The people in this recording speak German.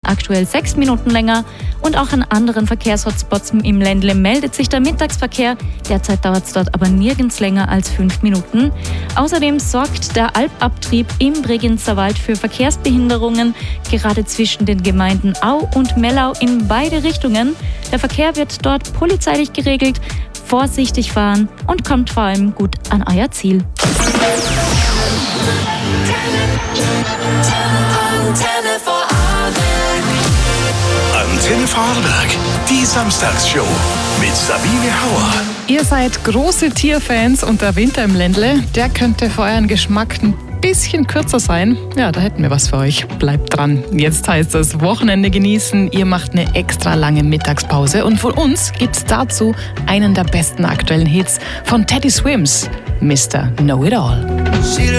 aktuell 6 Minuten länger. Und auch an anderen Verkehrshotspots im Ländle meldet sich der Mittagsverkehr. Derzeit dauert es dort aber nirgends länger als 5 Minuten. Außerdem sorgt der Alpabtrieb im Bregenzer Wald für Verkehrsbehinderungen, gerade zwischen den Gemeinden Au und Mellau in beide Richtungen. Der Verkehr wird dort polizeilich geregelt. Vorsichtig fahren und kommt vor allem gut an euer Ziel. Antenne Vorarlberg, die Samstagsshow mit Sabine Hauer. Ihr seid große Tierfans und der Winter im Ländle, der könnte für euren Geschmack ein bisschen kürzer sein. Ja, da hätten wir was für euch. Bleibt dran. Jetzt heißt es Wochenende genießen. Ihr macht eine extra lange Mittagspause und von uns gibt's dazu einen der besten aktuellen Hits von Teddy Swims, Mr. Know It All.